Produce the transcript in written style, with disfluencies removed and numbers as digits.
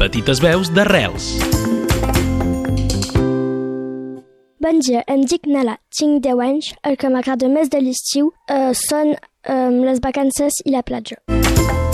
Petites veus d'arrels. Bon dia, em dic Nala, tinc 10 anys. El que m'agrada més de l'estiu són les vacances i la platja.